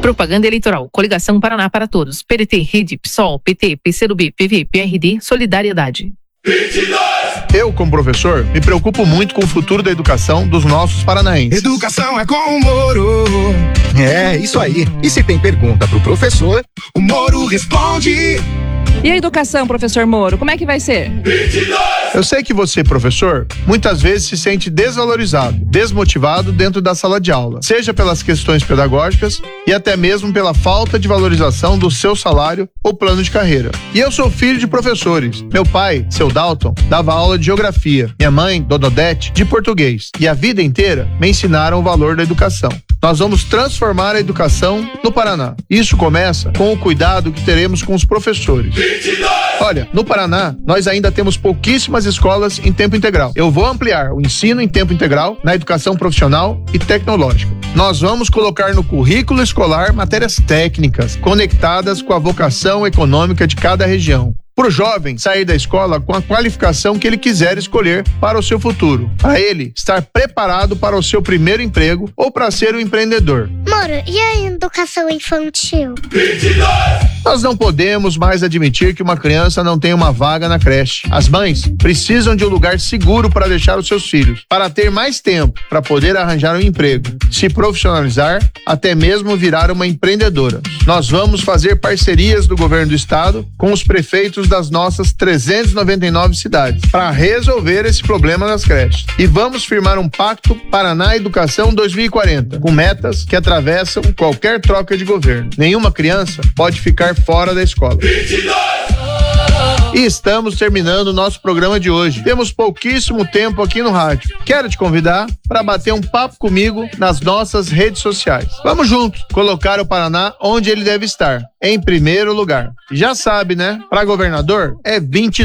Propaganda eleitoral. Coligação Paraná para Todos. PDT, Rede, PSOL, PT, PCdoB, PV, PRD, Solidariedade. 22! Eu, como professor, me preocupo muito com o futuro da educação dos nossos paranaenses. Educação é com o Moro. É, isso aí. E se tem pergunta pro professor, O Moro responde. E a educação, professor Moro, como é que vai ser? 22! Eu sei que você, professor, muitas vezes se sente desvalorizado, desmotivado dentro da sala de aula, seja pelas questões pedagógicas e até mesmo pela falta de valorização do seu salário ou plano de carreira. E eu sou filho de professores. Meu pai, seu Dalton, dava aula de geografia. Minha mãe, Dona Odete, de português. E a vida inteira me ensinaram o valor da educação. Nós vamos transformar a educação no Paraná. Isso começa com o cuidado que teremos com os professores. 22! Olha, no Paraná, nós ainda temos pouquíssimas escolas em tempo integral. Eu vou ampliar o ensino em tempo integral na educação profissional e tecnológica. Nós vamos colocar no currículo escolar matérias técnicas conectadas com a vocação econômica de cada região. Para o jovem sair da escola com a qualificação que ele quiser escolher para o seu futuro. Para ele estar preparado para o seu primeiro emprego ou para ser um empreendedor. Moro, e a educação infantil? 22! Nós não podemos mais admitir que uma criança não tenha uma vaga na creche. As mães precisam de um lugar seguro para deixar os seus filhos, para ter mais tempo para poder arranjar um emprego, se profissionalizar, até mesmo virar uma empreendedora. Nós vamos fazer parcerias do governo do estado com os prefeitos das nossas 399 cidades para resolver esse problema nas creches. E vamos firmar um pacto Paraná Educação 2040, com metas que atravessam qualquer troca de governo. Nenhuma criança pode ficar fora da escola. 22! E estamos terminando o nosso programa de hoje. Temos pouquíssimo tempo aqui no rádio. Quero te convidar para bater um papo comigo nas nossas redes sociais. Vamos juntos colocar o Paraná onde ele deve estar, em primeiro lugar. Já sabe, né? Para governador é 22.